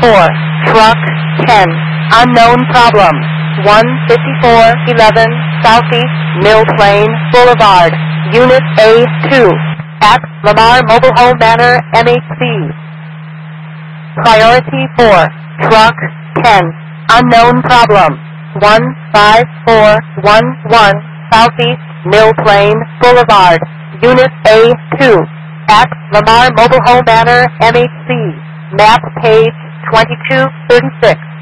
Truck 10, unknown problem, 15411 Southeast Mill Plain Boulevard, Unit A2, at Lamar Mobile Home Manor, MHC. Priority 4, Truck 10, unknown problem, 15411 Southeast Mill Plain Boulevard, Unit A2, at Lamar Mobile Home Manor, MHC. Map page 2236.